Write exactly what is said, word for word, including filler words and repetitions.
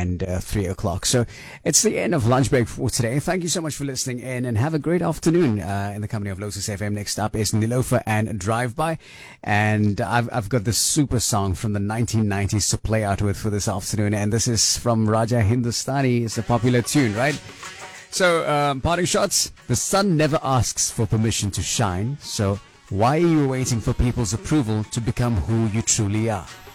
and uh, three o'clock. So it's the end of lunch break for today. Thank you so much for listening in, and have a great afternoon uh, in the company of Lotus F M. Next up is Nilofer and Drive By, and I've I've got this super song from the nineteen nineties to play out with for this afternoon, and this is from Raja Hindustani. It's a popular tune, right? So, um, parting shots. The sun never asks for permission to shine, so why are you waiting for people's approval to become who you truly are?